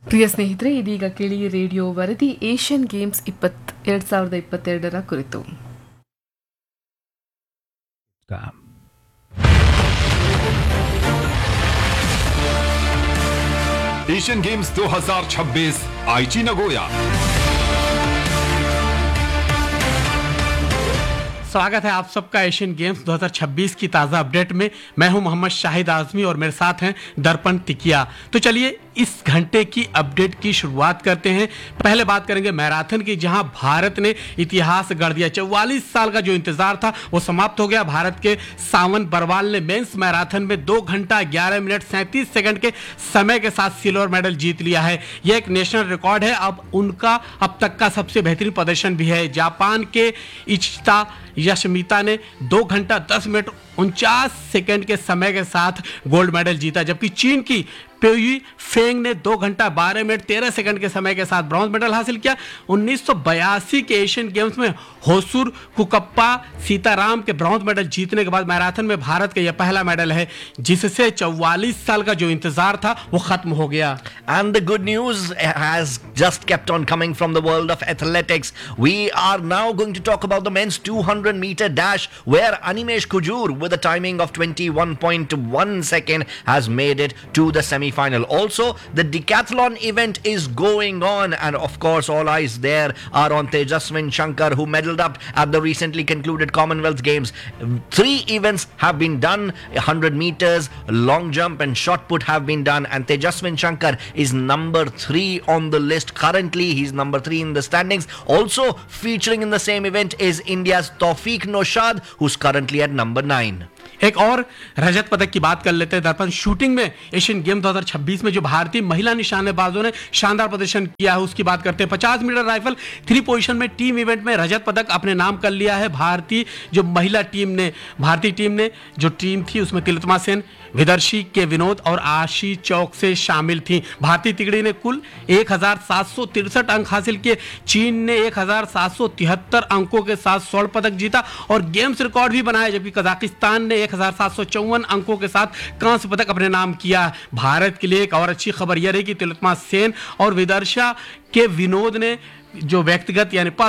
ಪ್ರಿಯ ಸ್ನೇಹಿತರೆ, ಇದೀಗ ಕೇಳಿ ರೇಡಿಯೋ ವರದಿ ಏಷ್ಯನ್ ಗೇಮ್ಸ್ 2022 ಕುರಿತು. एशियन गेम्स 2026 आईची नगोया। स्वागत है आप सबका एशियन गेम्स 2026 की ताज़ा अपडेट में। मैं हूं मोहम्मद शाहिद आजमी और मेरे साथ हैं दर्पण टिकिया। तो चलिए इस घंटे की अपडेट की शुरुआत करते हैं। पहले बात करेंगे मैराथन की, जहां भारत ने इतिहास गढ़ दिया। 44 साल का जो इंतजार था वो समाप्त हो गया। भारत के सावन बरवाल ने मेंस मैराथन में 2 घंटा 11 मिनट 37 सेकंड के समय के साथ सिल्वर मेडल जीत लिया है। यह एक नेशनल रिकॉर्ड है, अब उनका अब तक का सबसे बेहतरीन प्रदर्शन भी है। जापान के इचिता यशमिता ने 2 घंटा 10 मिनट 49 सेकंड के समय के साथ गोल्ड मेडल जीता, जबकि चीन की पेयी फेंग ने 2 घंटा 12 मिनट 13 सेकंड के समय के साथ ब्रॉन्ज मेडल हासिल किया। 1982 के एशियन गेम्स में होसुर कुकप्पा सीताराम के ब्रॉन्ज मेडल जीतने के बाद मैराथन में भारत का यह पहला मेडल है, जिससे 44 साल का जो इंतजार था वो खत्म हो गया। And the good news has just kept on coming from the world of athletics. We are now going to talk about the men's 200-meter dash, where Animesh Kujur with a timing of 21.1 second has made it to the semi-final. Also, the decathlon event is going on, and of course all eyes there are on Tejaswin Shankar, who medaled up at the recently concluded Commonwealth Games. 3 events have been done: 100 meters, long jump and shot put have been done, and Tejaswin Shankar is number 3 on the list. Currently he's number 3 in the standings. Also featuring in the same event is India's Tawfiq Noshad, who's currently at number 9. एक और रजत पदक की बात कर लेते हैं दर्पण। Shooting में एशियन गेम 2026 में जो भारतीय महिला निशानेबाजों ने शानदार प्रदर्शन किया है उसकी बात करते हैं। 50 मीटर राइफल 3 पोजीशन में टीम इवेंट में रजत पदक अपने नाम कर लिया है। भारतीय टीम ने जो टीम थी उसमें तिलोत्तमा सेन, विदर्शी के विनोद और आशी चौक से शामिल थी। भारतीय तिगड़ी ने कुल 1763 अंक हासिल किए। चीन ने 1773 अंकों के साथ स्वर्ण पदक जीता और गेम्स रिकॉर्ड भी बनाया, जबकि कजाकिस्तान ने 1754 अंकों के साथ कांस्य पदक अपने नाम किया। भारत के लिए एक और अच्छी खबर यह रही कि तिलोत्तमा सेन और विदर्शा के विनोद ने जो व्यक्तिगत यानी